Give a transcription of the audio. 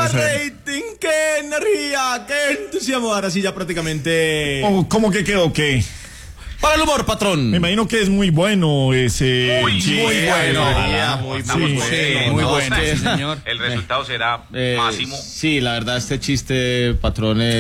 rating, qué energía, qué entusiasmo. Ahora sí ya prácticamente... ¿Cómo que quedó qué? Para el humor, patrón. Me imagino que es muy bueno ese... Muy bueno. Muy bueno. bueno. Sí, señor. El resultado será máximo. Sí, la verdad este chiste, patrón,